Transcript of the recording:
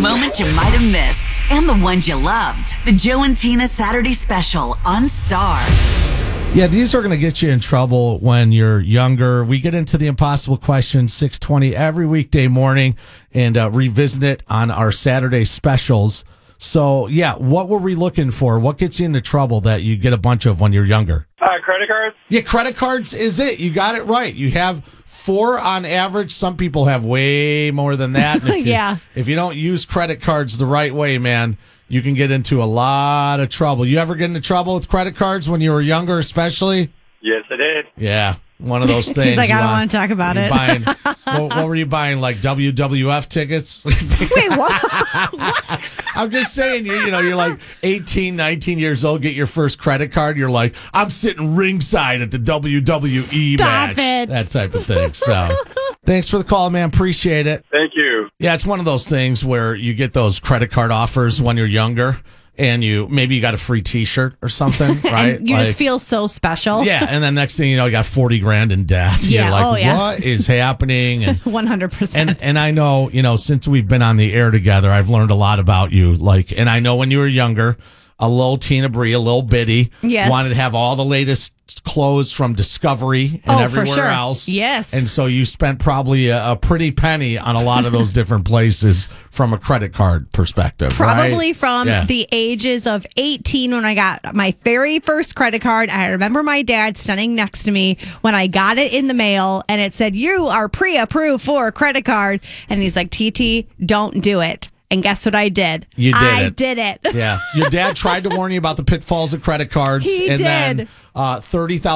moments you might have missed and the ones you loved. The Joe and Tina Saturday Special on Star. Yeah, these are going to get you in trouble when you're younger. We get into the impossible question 6:20 every weekday morning and revisit it on our Saturday specials. So, yeah, what were we looking for? What gets you into trouble that you get a bunch of when you're younger? Credit cards? Yeah, credit cards is it. You got it right. You have 4 on average. Some people have way more than that. And if you don't use credit cards the right way, man, you can get into a lot of trouble. You ever get into trouble with credit cards when you were younger, especially? Yes, I did. Yeah, one of those things. He's like, I don't want to talk about it. What were you buying, like WWF tickets? Wait, what? I'm just saying, you're like 18, 19 years old, get your first credit card. You're like, I'm sitting ringside at the WWE match. Stop it. That type of thing. So thanks for the call, man. Appreciate it. Thank you. Yeah, it's one of those things where you get those credit card offers when you're younger. And maybe you got a free T-shirt or something, right? And you just feel so special. Yeah, and then next thing you know, you got $40,000 in debt. Yeah, You're like, what is happening? And 100%. And I know, since we've been on the air together, I've learned a lot about you. And I know when you were younger, a little Tina Bree, a little bitty, wanted to have all the latest clothes from Discovery and everywhere else. Yes. And so you spent probably a pretty penny on a lot of those different places from a credit card perspective, Probably right? from the ages of 18 when I got my very first credit card. I remember my dad standing next to me when I got it in the mail and it said, you are pre-approved for a credit card. And he's like, TT, don't do it. And guess what I did? You did I it. did it. Yeah. Your dad tried to warn you about the pitfalls of credit cards. He and did. Then $30,000